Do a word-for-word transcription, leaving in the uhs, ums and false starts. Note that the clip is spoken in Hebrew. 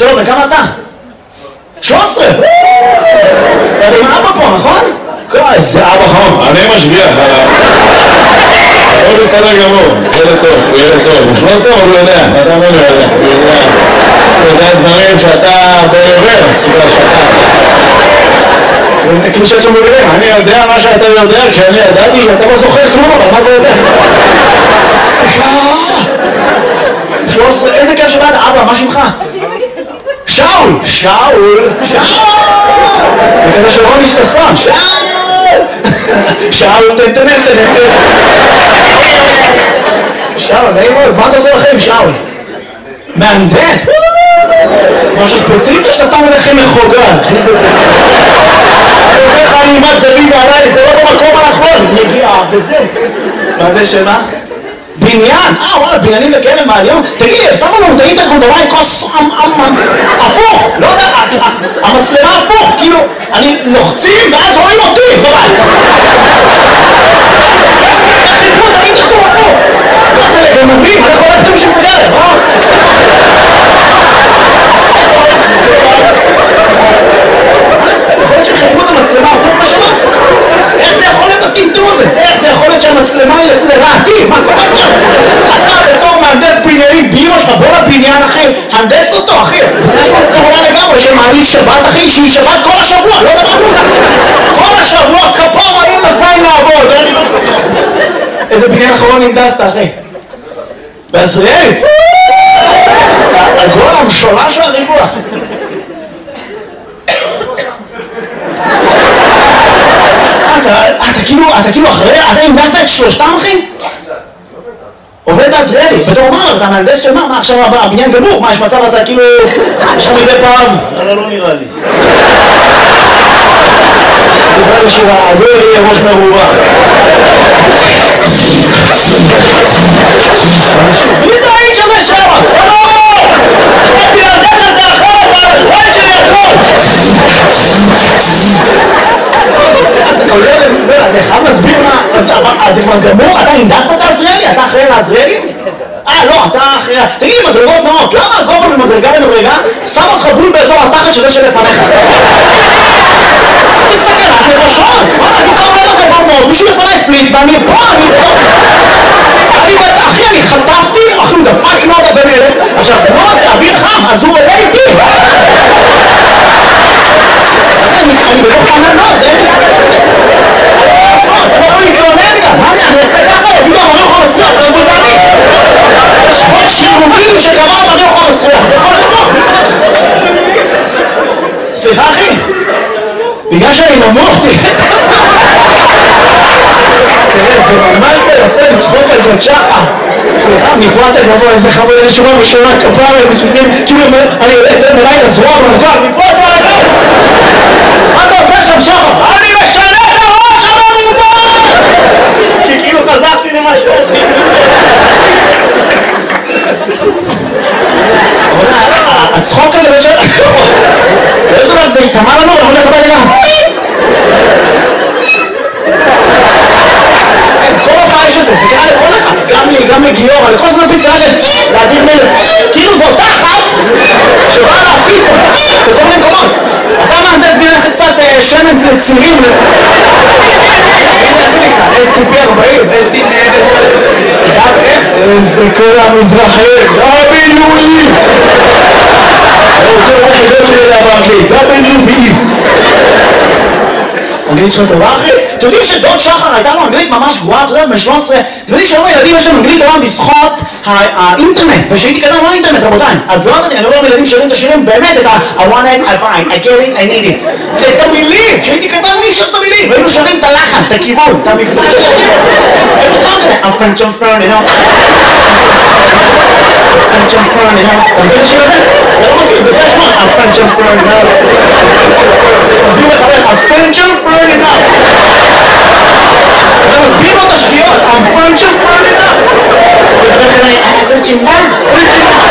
שלום, וכמה אתה? שלוש עשרה! אתה עם אבא פה, נכון? איזה אבא חום, אני משגיח עליו. הוא בסדר גמור, ילד טוב, הוא ילד טוב. הוא שלוש עשרה, אבל הוא יודע, אתה אומר, הוא יודע. הוא יודע דברים שאתה ברוורס, שאתה... כאילו שאת שם בבירים, אני יודע מה שאתה יודע, כשאני ידעתי, אתה לא זוכר כלום, אבל מה זה יודע? שלוש עשרה, איזה כיף שבאת, אבא, מה שמך? שאול! שאול! שאול! זה כזה של רוני ששון, שאול! שאול, תן, תן, תן, תן. שאול, נעים מאוד, מה אתה עושה לכם, שאול? מהנדס? משהו ספציפי שאתה סתם מנחם מחוגז. אני אומר לך, אני אימת זווית עליי, זה לא במקום הנכון, מגיע בזה. מהנדס שמה? בניין? אה, וואלה, בניינים וכאלה מהליום? תגיד לי, שמו לנו את האינטרקום דבר עם כוס הפוך, לא יודע, המצלמה הפוך, כאילו, אני לוחצים ואז רואים אותי בבית. חיפו את האינטרקום הפוך. מה זה לגנבים? אנחנו לא כתוב של סגרת, אה? יכול להיות שחיפו את המצלמה הפוך בשמה? איך זה יכול להיות הטמטום הזה? איך זה יכול להיות שהמצלמה היא לרעתי? מה קורה פה? אתה בתור מהנדס בניינים באמא שלך, בוא לבניין אחי, הנדס אותו אחי. יש לו כמובן לגמרי שמעלית שבת אחי, שהיא שבת כל השבוע, לא דבר כלום. כל השבוע כפור אני לזין לעבוד. איזה בניין אחרון הנדסת אחי? בעזריאלי? הגול המשולש והריבוע. אתה כאילו, אתה כאילו אחרי, אתה הנדסת את שלושתם אחי? עובד בעזריאלי, בתור אמר, אתה מהנדס של מה? מה עכשיו הבניין גמור? מה יש מצב אתה כאילו, יש לך מדי פעם? אבל לא נראה לי. דיבר לשירה, הגול יהיה ראש מרובה. מי זה האיש הזה שם? לא! שבאתי להנדס את זה אחרת, והחלט שלי הכל! אתה חייב להסביר מה, אז זה כבר גמור? אתה הנדסת את העזריאלי? אתה אחראי לעזריאלי? אה, לא, אתה אחראי... תגיד לי, מדרגות נאות, למה הגובה ממדרגה למדרגה שם אותך בול באזור התחת שזה שלפניך? זה סכנת לראשון! וואלה, אני קרוב לב לך כבר מאוד, מישהו לפני פליץ ואני פה, אני פה! אני בת... אחי, אני חטפתי, אחי, הוא דפק נודה בן אלף, עכשיו, נוד זה אוויר חם, אז הוא עולה איתי! אני בלוך ענן נוד, זה אין לי... אני יכול להתלונן גם, מה אני אעשה ככה? יגידו, אני לא יכול לסלוח, זה בוזני. יש חוק שירוגים שקבע, אני לא יכול לסלוח, זה יכול לבוא. סליחה אחי, בגלל שאני נמוך, תראה, זה ממש ביפה לצחוק על גוד שחר. סליחה, מפרט הגבוה, איזה חבוד, איזה שורה בשורה כפרה, מספיקים, כאילו אני יוצא מלילה זרוע ברגל, מפרט ברגל! מה אתה עושה שם שחר? אני משנה את הראש המרובה! כי כאילו חזרתי למה שאתי. הצחוק הזה בשביל... באיזו לב זה יתאמה לנו, אנחנו הולך הביתה גם. כל הופעה יש את זה, זה קרה לכל אחד. גם לי, גם לגיור, לכל זמן פסקה של להדיר מלך. כאילו זו אותה אחת שבאה להפיס בכל מיני מקומות. אתה מהנדס בינך קצת שמן לצירים. אס טי פי ארבעים, אס טי פי גם איך? זה כל המזרחים, דאבליו-אי! אני רוצה לראות חידות שלי לדעת באנגלית, דאבליו-אי! אנגלית שלו טובה אחי? אתם יודעים שדוד שחר הייתה לו אנגלית ממש גרועה, אתה יודע, בן שלוש עשרה, אתם יודעים שהיום הילדים יש להם אנגלית טובה בזכות האינטרנט, ושהייתי קטן לא אינטרנט רבותיי, אז לא יודעתי, אני רואה ילדים שרים את השירים באמת את ה- I want it, I find, I get it, I need it, את המילים, שהייתי קטן מי שר את המילים, והיינו שרים את הלחן, את הכיוון, את המבטא של השיר, היינו סתם כזה, I'm French, I'm French, you know, French, I'm French, you know, אתה מכיר את השיר הזה? אתה לא מכיר, בגלל שמות, I'm French, I'm French, you know, מסביר לחבר, I'm French, I'm French, you know, אתה מסביר לו את השגיאות, I'm French, I'm French, you know, וחבר כזה, אני French, you know, French, you know,